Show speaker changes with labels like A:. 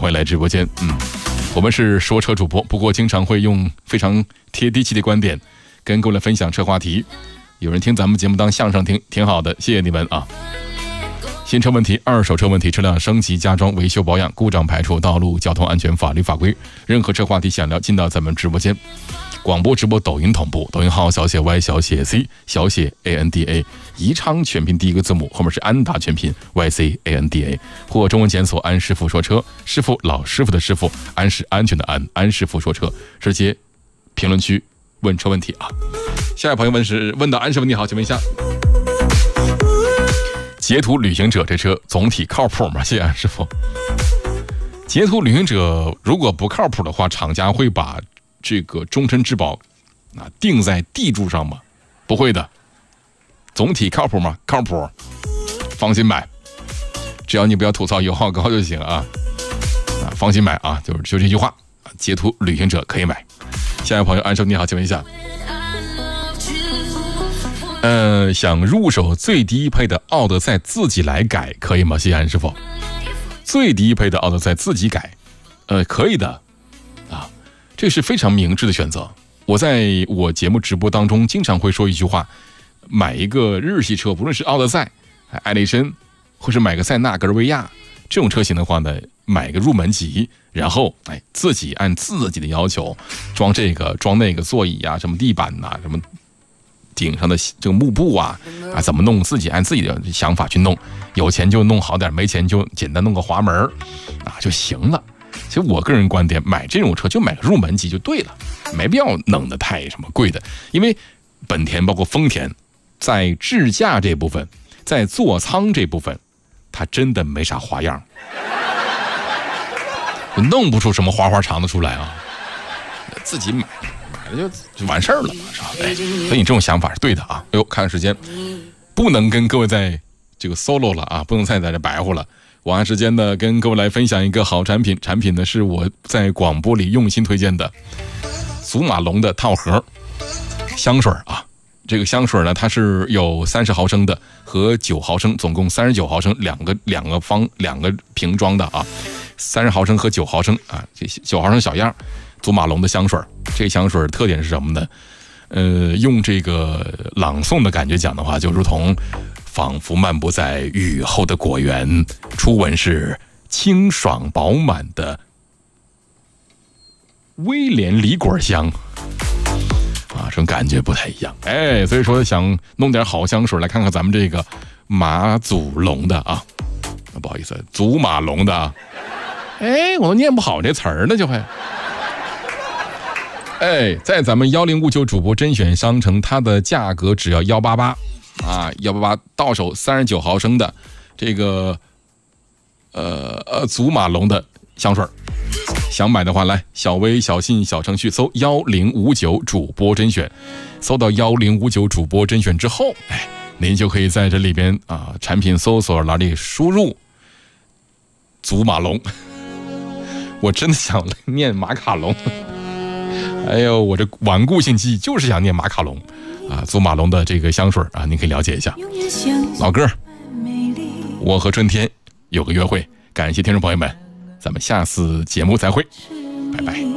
A: 欢迎来直播间。我们是说车主播，不过经常会用非常贴地气的观点跟各位来分享车话题。有人听咱们节目当相声听，挺好的，谢谢你们啊。新车问题、二手车问题、车辆升级加装、维修保养、故障排除、道路交通安全、法律法规，任何车话题想聊，进到咱们直播间。广播直播抖音同步，抖音号小写 Y 小写 C 小写 ANDA， 宜昌全拼第一个字母后面是安达全拼 YCANDA， 或中文检索安师傅说车，师傅老师傅的师傅，安是安全的安，安师傅说车，直接评论区问车问题啊。下一位朋友问到安师傅你好，请问一下，捷途旅行者这车总体靠谱吗？谢谢安师傅。捷途旅行者如果不靠谱的话，厂家会把这个终身质保定在地柱上吗？不会的。总体靠谱吗？靠谱，放心买，只要你不要吐槽油耗高就行啊。放心买啊，就这句话，捷途旅行者可以买。下一位朋友安生你好，请问一下，想入手最低配的奥德赛自己来改可以吗？谢谢安师傅。最低配的奥德赛自己改，可以的啊，这是非常明智的选择。我在我节目直播当中经常会说一句话，买一个日系车，不论是奥德赛、艾力绅，或是买个塞纳、格尔维亚这种车型的话呢，买个入门级，然后自己按自己的要求装这个装那个座椅啊，什么地板啊，什么顶上的这个幕布啊怎么弄，自己按自己的想法去弄，有钱就弄好点，没钱就简单弄个滑门就行了。其实我个人观点，买这种车就买个入门级就对了，没必要弄得太什么贵的。因为本田包括丰田在智驾这部分，在座舱这部分，它真的没啥花样，弄不出什么花花肠子出来啊。自己买了就完事儿了，是吧？所以你这种想法是对的啊。看看时间，不能跟各位在这个 solo 了啊，不能再在这白活了。我按时间呢跟各位来分享一个好产品，产品呢是我在广播里用心推荐的，祖马龙的套盒香水啊。这个香水呢，它是有30毫升的和9毫升，总共39毫升，两个瓶装的啊，30毫升和9毫升啊，这9毫升小样，祖马龙的香水。这香水特点是什么呢？用这个朗诵的感觉讲的话，就如同仿佛漫步在雨后的果园，初闻是清爽饱满的威廉梨果香啊，这种感觉不太一样。所以说想弄点好香水来看看咱们这个马祖龙的啊，不好意思，祖马龙的啊，我都念不好这词儿呢，就会。在咱们1059主播甄选商城，它的价格只要188啊，188到手39毫升的这个祖马龙的香水，想买的话来小微小信小程序搜1059主播甄选，搜到1059主播甄选之后，您就可以在这里边啊产品搜索栏里输入祖马龙，我真的想念马卡龙。我这顽固性记忆就是想念马卡龙啊，祖马龙的这个香水啊，您可以了解一下。老哥，我和春天有个约会，感谢听众朋友们，咱们下次节目再会，拜拜。